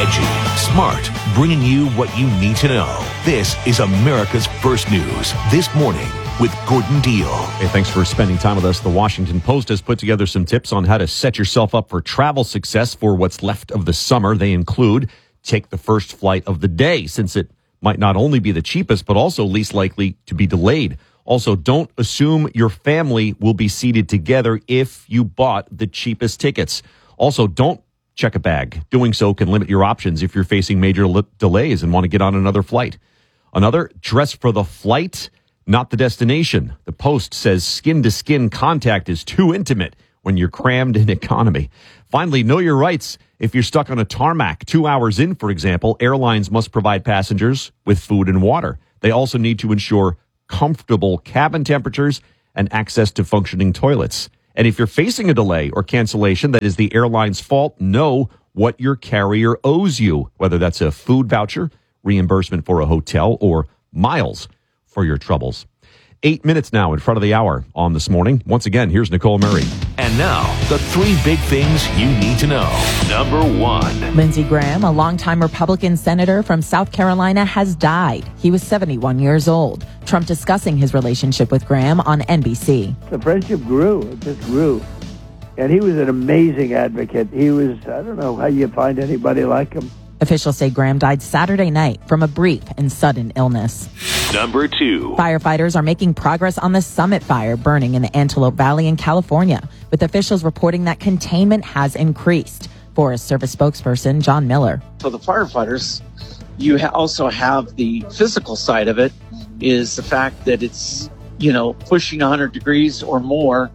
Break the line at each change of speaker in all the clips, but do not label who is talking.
edgy, smart, bringing you what you need to know. This is America's First News This Morning with Gordon Deal.
Hey, thanks for spending time with us. The Washington Post has put together some tips on how to set yourself up for travel success for what's left of the summer. They include take the first flight of the day, since it might not only be the cheapest, but also least likely to be delayed. Also, don't assume your family will be seated together if you bought the cheapest tickets. Also, don't check a bag. Doing so can limit your options if you're facing major delays and want to get on another flight. Another, dress for the flight, not the destination. The Post says skin-to-skin contact is too intimate when you're crammed in economy. Finally, know your rights. If you're stuck on a tarmac 2 hours in, for example, airlines must provide passengers with food and water. They also need to ensure comfortable cabin temperatures and access to functioning toilets. And if you're facing a delay or cancellation that is the airline's fault, know what your carrier owes you, whether that's a food voucher, reimbursement for a hotel, or miles for your troubles. 8 minutes now in front of the hour on This Morning. Once again, here's Nicole Murray.
And now, the three big things you need to know. Number one.
Lindsey Graham, a longtime Republican senator from South Carolina, has died. He was 71 years old. Trump discussing his relationship with Graham on NBC.
The friendship grew. It just grew. And he was an amazing advocate. He was, I don't know how you find anybody like him.
Officials say Graham died Saturday night from a brief and sudden illness.
Number two.
Firefighters are making progress on the Summit fire burning in the Antelope Valley in California, with officials reporting that containment has increased. Forest Service spokesperson John Miller.
For the firefighters, you also have the physical side of it, is the fact that it's, pushing 100 degrees or more,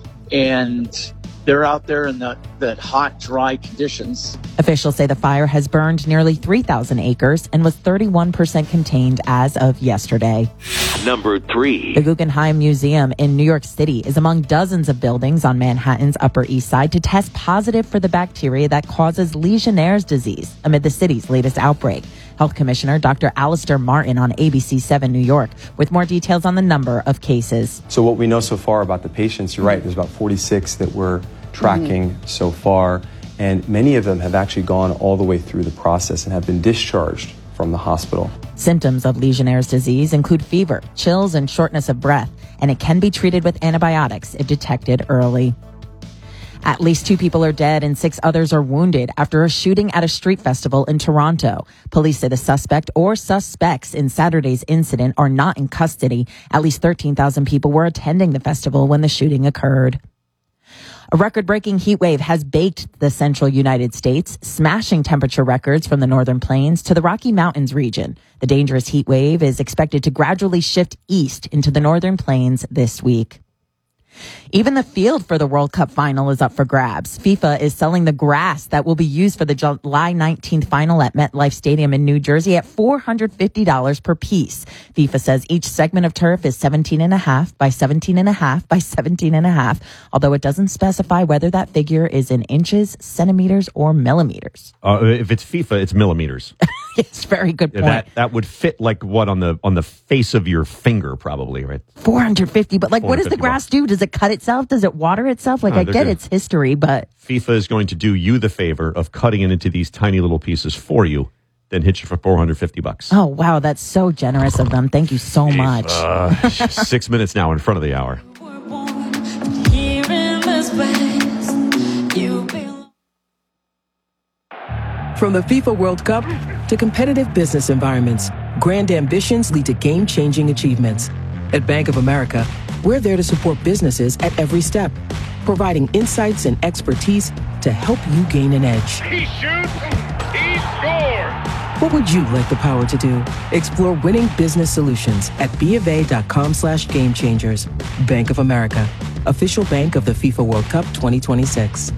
and they're out there in that hot, dry conditions.
Officials say the fire has burned nearly 3,000 acres and was 31% contained as of yesterday.
Number three.
The Guggenheim Museum in New York City is among dozens of buildings on Manhattan's Upper East Side to test positive for the bacteria that causes Legionnaire's disease amid the city's latest outbreak. Health Commissioner Dr. Alistair Martin on ABC 7 New York with more details on the number of cases.
So what we know so far about the patients, you're right, there's about 46 that we're tracking so far, and many of them have actually gone all the way through the process and have been discharged from the hospital.
Symptoms of Legionnaire's disease include fever, chills, and shortness of breath, and it can be treated with antibiotics if detected early. At least 2 people are dead and 6 others are wounded after a shooting at a street festival in Toronto. Police say the suspect or suspects in Saturday's incident are not in custody. At least 13,000 people were attending the festival when the shooting occurred. A record-breaking heat wave has baked the central United States, smashing temperature records from the northern plains to the Rocky Mountains region. The dangerous heat wave is expected to gradually shift east into the northern plains this week. Even the field for the World Cup final is up for grabs. FIFA is selling the grass that will be used for the July 19th final at MetLife Stadium in New Jersey at $450 per piece. FIFA says each segment of turf is 17.5 by 17.5 by 17.5, although it doesn't specify whether that figure is in inches, centimeters, or millimeters.
If it's FIFA, it's millimeters.
It's a very good point.
That would fit like what on the face of your finger, probably, right?
450, but what does the grass do? Does it cut itself? Does it water itself? I get its history, but
FIFA is going to do you the favor of cutting it into these tiny little pieces for you, then hit you for $450.
Oh, wow. That's so generous of them. Thank you so much.
6 minutes now in front of the hour.
From the FIFA World Cup to competitive business environments, grand ambitions lead to game-changing achievements. At Bank of America, we're there to support businesses at every step, providing insights and expertise to help you gain an edge.
He shoots, he scores!
What would you like the power to do? Explore winning business solutions at BofA.com/gamechangers. Bank of America, official bank of the FIFA World Cup 2026.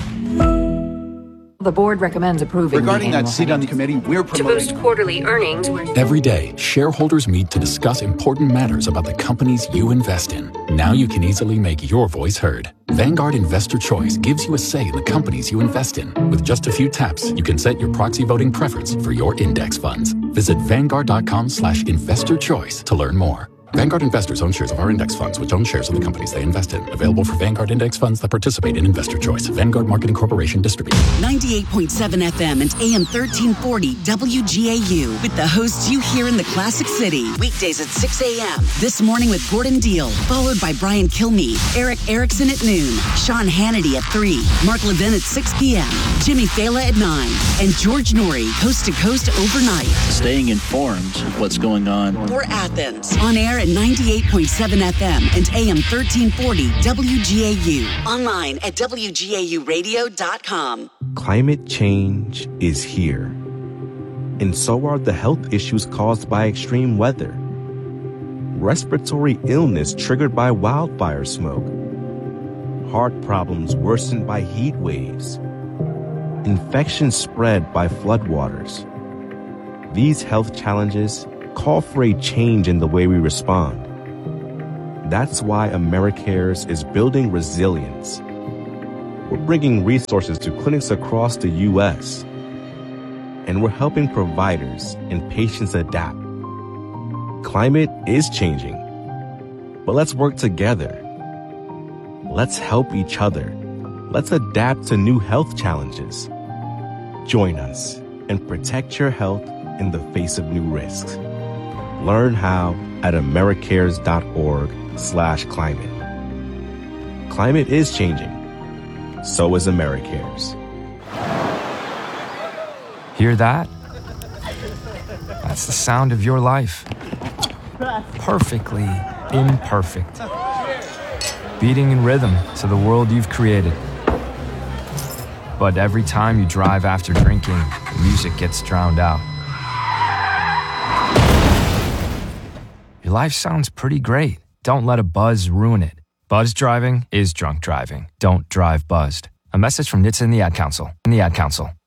The board recommends approving
regarding that seat on the committee, we're promoting
to boost quarterly earnings.
Every day, shareholders meet to discuss important matters about the companies you invest in. Now you can easily make your voice heard. Vanguard Investor Choice gives you a say in the companies you invest in. With just a few taps, you can set your proxy voting preference for your index funds. Visit Vanguard.com/investor choice to learn more. Vanguard investors own shares of our index funds, which own shares of the companies they invest in. Available for Vanguard index funds that participate in Investor Choice. Vanguard Marketing Corporation distributes.
98.7 FM and AM 1340 WGAU with the hosts you hear in the Classic City. Weekdays at 6 a.m. This morning with Gordon Deal, followed by Brian Kilmeade, Eric Erickson at noon, Sean Hannity at 3, Mark Levin at 6 p.m., Jimmy Fela at 9, and George Norrie, coast to coast overnight.
Staying informed of what's going on.
For Athens, on air at 98.7 FM and AM 1340 WGAU. Online at WGAUradio.com.
Climate change is here. And so are the health issues caused by extreme weather. Respiratory illness triggered by wildfire smoke. Heart problems worsened by heat waves. Infections spread by floodwaters. These health challenges call for a change in the way we respond. That's why AmeriCares is building resilience. We're bringing resources to clinics across the U.S., and we're helping providers and patients adapt. Climate is changing, but let's work together. Let's help each other. Let's adapt to new health challenges. Join us and protect your health in the face of new risks. Learn how at americares.org/climate. Climate is changing. So is AmeriCares.
Hear that? That's the sound of your life. Perfectly imperfect. Beating in rhythm to the world you've created. But every time you drive after drinking, the music gets drowned out. Your life sounds pretty great. Don't let a buzz ruin it. Buzz driving is drunk driving. Don't drive buzzed. A message from NHTSA and the Ad Council.